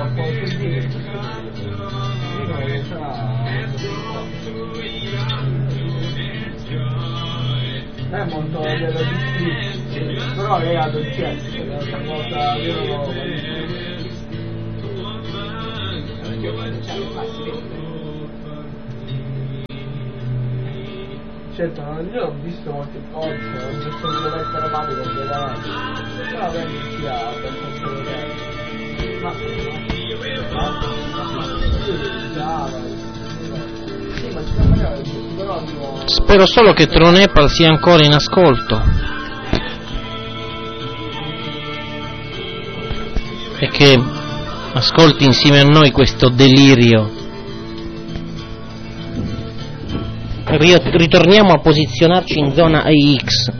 è molto bello di però lei ha dolcezza, questa cosa certo, io ho visto molte cose, ho visto che deve essere rapido veramente, però vedi sia abbastanza vedere. Spero solo che Tronepal sia ancora in ascolto e che ascolti insieme a noi questo delirio. Ritorniamo a posizionarci in zona AX.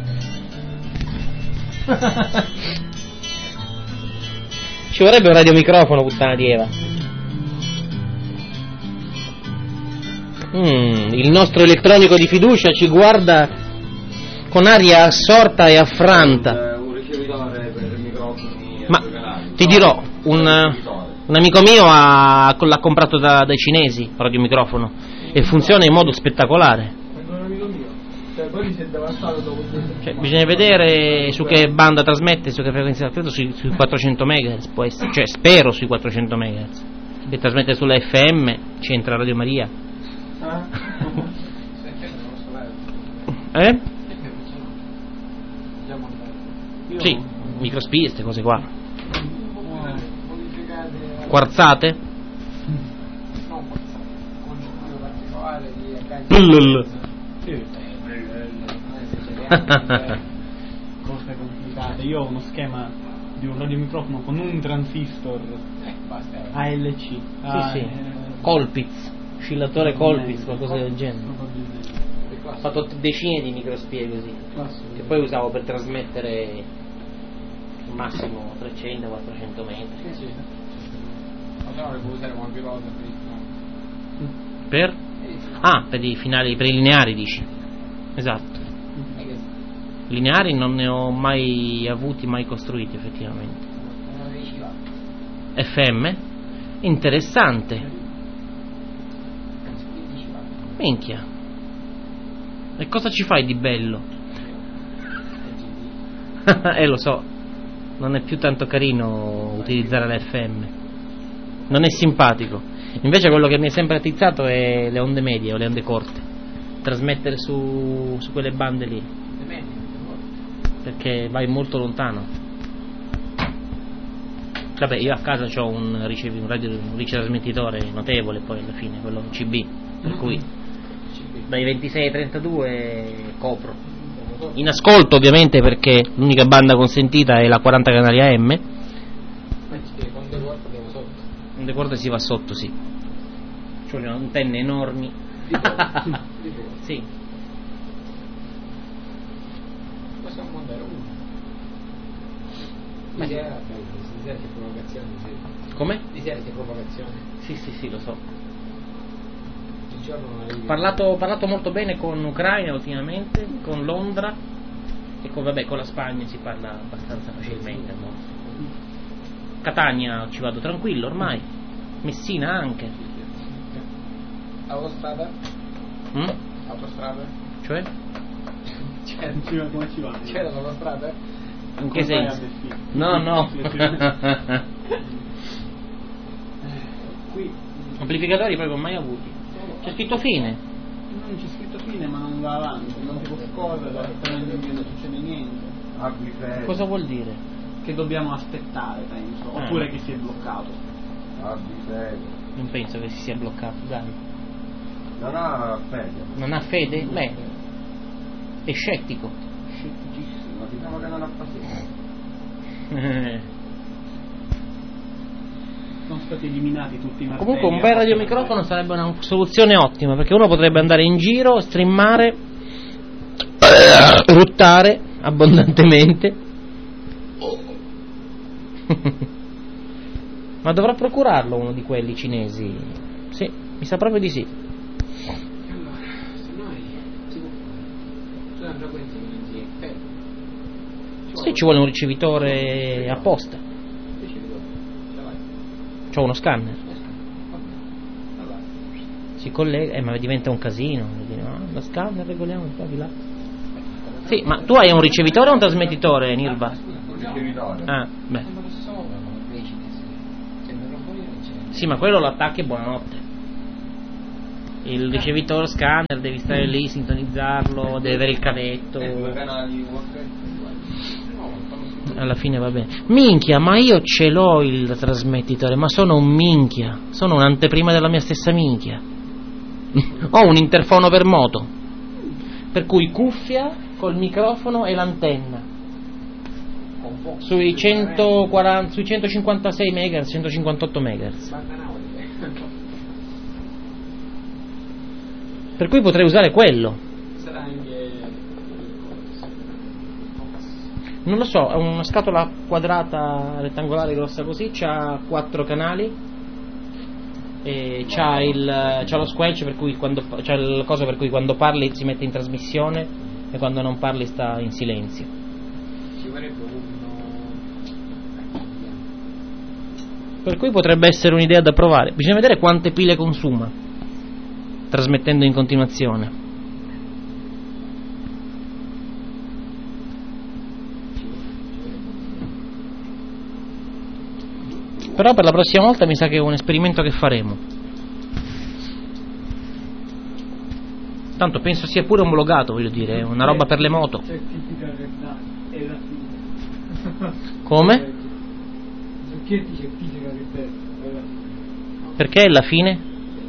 Ci vorrebbe un radiomicrofono, puttana di Eva. Il nostro elettronico di fiducia ci guarda con aria assorta e affranta. Un ricevitore per microfoni. Ma ti dirò, un amico mio l'ha comprato dai cinesi, il radiomicrofono, e funziona in modo spettacolare. Cioè, bisogna vedere su che banda trasmette, su che frequenza, credo sui 400 MHz può essere, cioè spero sui 400 MHz. Se trasmette sulla FM c'entra Radio Maria. Sì, microspie, queste cose qua. Quarzate? Cose complicate. Io ho uno schema di un radiomicrofono con un transistor ALC. Sì. Colpitz, oscillatore Colpitz, qualcosa del genere. Ho fatto decine di microspie così, che poi usavo per trasmettere al massimo 300-400 metri. Per? Ah, per i finali, per i lineari dici? Esatto. Lineari non ne ho mai avuti, mai costruiti effettivamente. FM? Interessante. Minchia. E cosa ci fai di bello? Lo so. Non è più tanto carino utilizzare l'FM. Non è simpatico. Invece quello che mi è sempre attizzato è le onde medie o le onde corte. Trasmettere su quelle bande lì. Perché vai molto lontano. Vabbè, io a casa ho un ritrasmettitore notevole, poi alla fine quello CB, per cui dai 26 ai 32 copro. In ascolto ovviamente, perché l'unica banda consentita è la 40 canali AM. Onde corte si va sotto, sì. C'ho antenne enormi. Sì. Questo è un modello 1. Di sera c'è provocazione. Come? Di sera c'è provocazione. Sì, lo so. Parlato molto bene con Ucraina ultimamente, con Londra e con la Spagna si parla abbastanza facilmente. Catania ci vado tranquillo ormai, Messina anche. Autostrada? Autostrada? Cioè? Come ci va? C'era l'autostrada? In che senso? No. Qui amplificatori proprio mai avuti. C'è scritto fine. non c'è scritto fine, ma non va avanti, non si può scorrere, non succede niente. Cosa vuol dire? Che dobbiamo aspettare, penso, oppure che si è bloccato. Non penso che si sia bloccato, dai. Non ha fede. Non ha fede? Beh, è scettico. Scetticissimo, diciamo che non ha pazienza. Sono stati eliminati tutti i martelli. Comunque un bel radiomicrofono sarebbe una soluzione ottima, perché uno potrebbe andare in giro, streamare, ruttare abbondantemente. Ma dovrà procurarlo uno di quelli cinesi. Sì, mi sa proprio di sì. Sì, ci vuole un ricevitore apposta. c'ho uno scanner. Si collega, ma diventa un casino. No, lo scanner regoliamo un po' di là. Sì, ma tu hai un ricevitore o un trasmettitore, Nirva? Ricevitore. Ah, beh. Sì, ma quello lo attacchi e buonanotte. Il ricevitore scanner devi stare lì, sintonizzarlo, devi avere il cavetto. Due canali Alla fine va bene. Minchia, ma io ce l'ho il trasmettitore, ma sono un minchia. Sono un'anteprima della mia stessa minchia. Ho un interfono per moto, per cui cuffia col microfono e l'antenna. Sui 140, sui 156 MHz, 158 MHz. Per cui potrei usare quello. Sarà anche... Non lo so, è una scatola quadrata rettangolare grossa così, c'ha 4 canali e c'ha lo squelch per cui c'ha il coso per cui quando parli si mette in trasmissione e quando non parli sta in silenzio. Ci vorrebbe uno... Per cui potrebbe essere un'idea da provare. Bisogna vedere quante pile consuma trasmettendo in continuazione. Però per la prossima volta mi sa che è un esperimento che faremo. Tanto penso sia pure omologato, voglio dire, è una roba per le moto. Certifica è la fine. Come? Zucchetti certifica che Perché è la fine?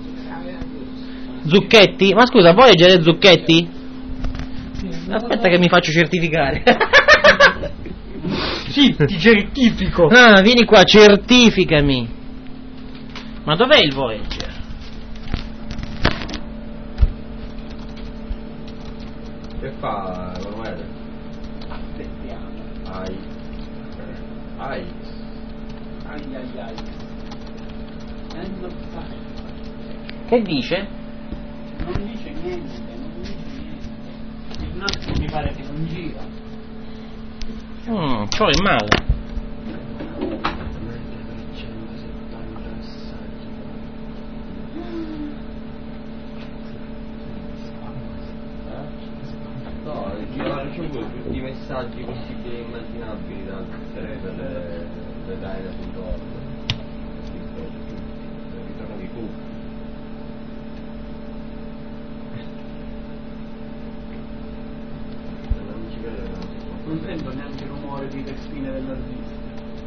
Zucchetti? Ma scusa, vuoi leggere Zucchetti? Aspetta che mi faccio certificare. Sì, ti certifico. Ah, vieni qua, certificami. Ma dov'è il Voyager? Che fa, Emanuele? Aspettiamo. Ai. Ai. Che dice? Non dice niente. Il nastro mi pare che non gira. C'ho il male. No, ho ricevuto tutti i messaggi possibili e immaginabili da tutte le Dyna.org. Ritornavi tu. Non ci credo. Non sento neanche il rumore di testine dell'ardino.